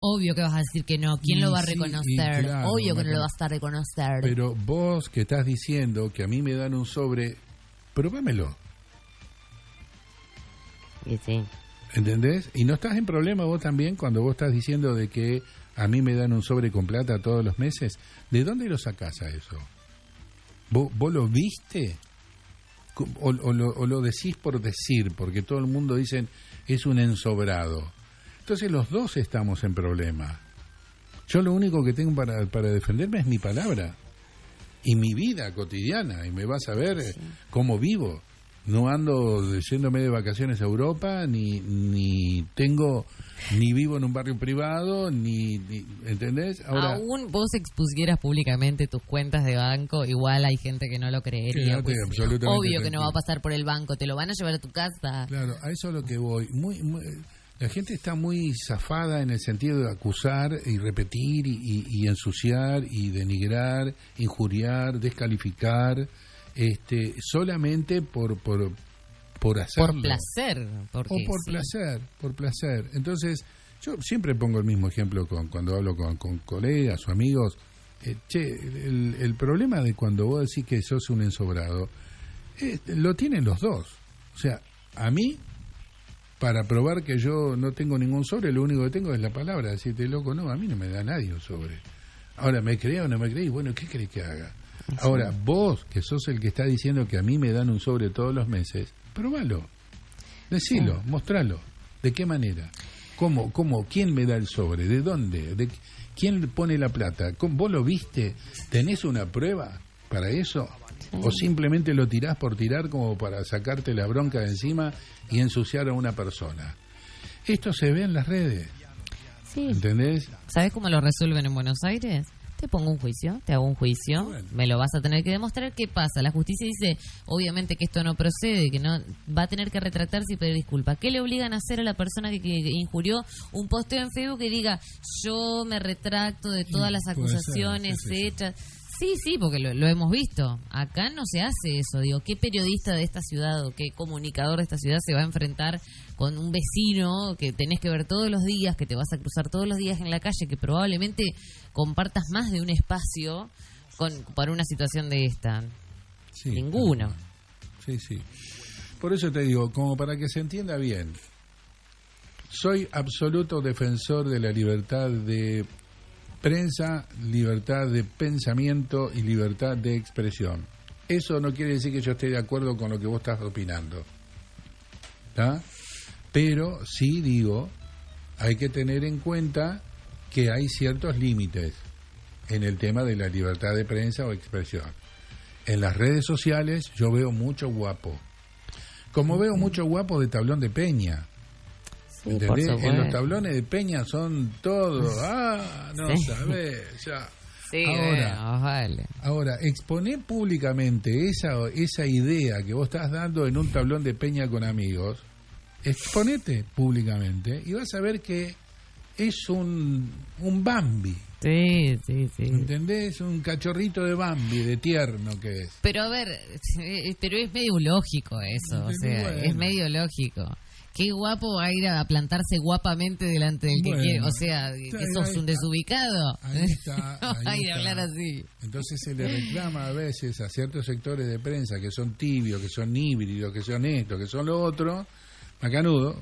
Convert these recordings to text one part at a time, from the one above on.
obvio que vas a decir que no. ¿Quién lo va a reconocer? Claro, obvio que no lo vas a reconocer. Pero vos que estás diciendo que a mí me dan un sobre, probámelo. Sí. ¿Entendés? Y no estás en problema vos también cuando vos estás diciendo de que a mí me dan un sobre con plata todos los meses. ¿De dónde lo sacás a eso? ¿Vos lo viste? ¿O lo decís por decir? Porque todo el mundo dice es un ensobrado. Entonces los dos estamos en problema. Yo lo único que tengo para defenderme es mi palabra y mi vida cotidiana. Y me vas a ver cómo vivo. No ando yéndome de vacaciones a Europa, ni vivo en un barrio privado, ni ¿entendés? Ahora, aún vos expusieras públicamente tus cuentas de banco, igual hay gente que no lo creería. Pues, obvio que no va a pasar por el banco, te lo van a llevar a tu casa. Claro, a eso es lo que voy. La gente está muy zafada en el sentido de acusar y repetir y ensuciar y denigrar, injuriar, descalificar. Solamente por hacerlo. Por placer. Por placer. Entonces, yo siempre pongo el mismo ejemplo cuando hablo con colegas o amigos. El problema de cuando vos decís que sos un ensobrado, lo tienen los dos. O sea, a mí, para probar que yo no tengo ningún sobre, lo único que tengo es la palabra. Decirte, loco, no, a mí no me da nadie un sobre. Ahora, ¿me crees o no me crees? Bueno, ¿qué querés que haga? Ahora, vos, que sos el que está diciendo que a mí me dan un sobre todos los meses, probalo, decilo, mostralo. ¿De qué manera? ¿Cómo? ¿Quién me da el sobre? ¿De dónde? ¿Quién pone la plata? ¿Vos lo viste? ¿Tenés una prueba para eso? ¿O simplemente lo tirás por tirar como para sacarte la bronca de encima y ensuciar a una persona? Esto se ve en las redes. Sí. ¿Entendés? ¿Sabés cómo lo resuelven en Buenos Aires? Te pongo un juicio, te hago un juicio, me lo vas a tener que demostrar. ¿Qué pasa? La justicia dice, obviamente, que esto no procede, que no va a tener que retractarse y pedir disculpas. ¿Qué le obligan a hacer a la persona que injurió un posteo en Facebook que diga, yo me retracto de todas las acusaciones hechas? Sí, porque lo hemos visto. Acá no se hace eso. Digo, ¿qué periodista de esta ciudad o qué comunicador de esta ciudad se va a enfrentar con un vecino que tenés que ver todos los días, que te vas a cruzar todos los días en la calle, que probablemente compartas más de un espacio para una situación de esta? Sí, ninguno. Sí. Por eso te digo, como para que se entienda bien, soy absoluto defensor de la libertad de prensa, libertad de pensamiento y libertad de expresión. Eso no quiere decir que yo esté de acuerdo con lo que vos estás opinando, ¿tá? Pero sí digo, hay que tener en cuenta que hay ciertos límites en el tema de la libertad de prensa o expresión. En las redes sociales yo veo mucho guapo, como veo mucho guapo de tablón de peña. Sí, ¿entendés? En los tablones de peña son todos, no sabés, ya. Sí, ahora, exponé públicamente esa idea que vos estás dando en un tablón de peña con amigos, exponete públicamente y vas a ver que es un Bambi. Sí. ¿Entendés? Un cachorrito de Bambi, de tierno que es. Pero a ver, pero es medio lógico eso, o sea, bueno. Es medio lógico. Qué guapo va a ir a plantarse guapamente delante del que quiere. O sea, ¿eso es un desubicado? Ahí está. No va a ir a hablar así. Entonces se le reclama a veces a ciertos sectores de prensa que son tibios, que son híbridos, que son esto, que son lo otro, macanudo,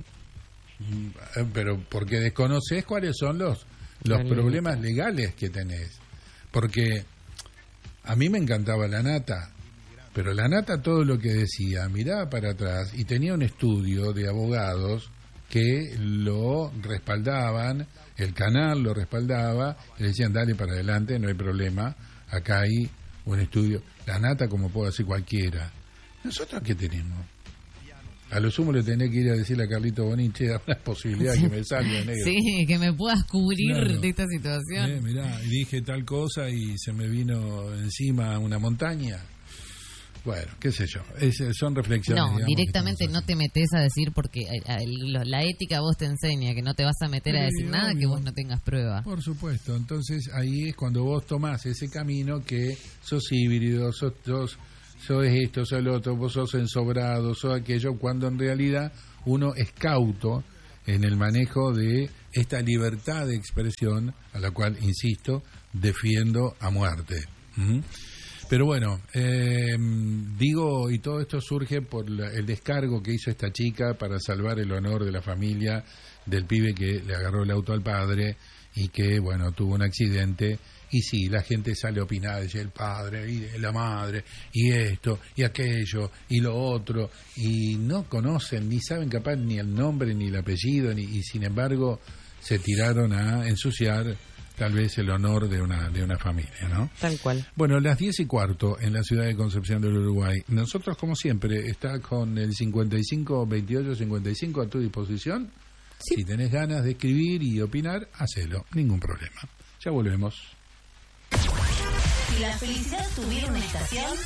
pero porque desconoces cuáles son los problemas legales que tenés. Porque a mí me encantaba la Nata. Pero la Nata todo lo que decía, miraba para atrás y tenía un estudio de abogados que lo respaldaban, el canal lo respaldaba, le decían dale para adelante, no hay problema, acá hay un estudio. La Nata, como puedo decir cualquiera. ¿Nosotros qué tenemos? A lo sumo le tenés que ir a decirle a Carlito Bonín, che, da una posibilidad que me salga negro. Sí, que me puedas cubrir de esta situación. Mirá, y dije tal cosa y se me vino encima una montaña. Bueno, qué sé yo, son reflexiones. No, directamente no te metes a decir, porque la ética vos te enseña que no te vas a meter a decir nada que vos no tengas prueba. Por supuesto, entonces ahí es cuando vos tomás ese camino que sos híbrido, sos esto, sos lo otro, vos sos ensobrado, sos aquello, cuando en realidad uno es cauto en el manejo de esta libertad de expresión, a la cual, insisto, defiendo a muerte. Pero bueno, digo, y todo esto surge por el descargo que hizo esta chica para salvar el honor de la familia del pibe que le agarró el auto al padre y que, bueno, tuvo un accidente. Y sí, la gente sale a opinar, dice el padre y la madre, y esto, y aquello, y lo otro, y no conocen, ni saben capaz ni el nombre, ni el apellido, y sin embargo se tiraron a ensuciar tal vez el honor de una familia, ¿no? Tal cual. Bueno, las 10:15 en la ciudad de Concepción del Uruguay. Nosotros, como siempre, está con el 55 28 55 a tu disposición. Sí. Si tenés ganas de escribir y opinar, hacelo, ningún problema. Ya volvemos. Si la felicidad tuviera una estación,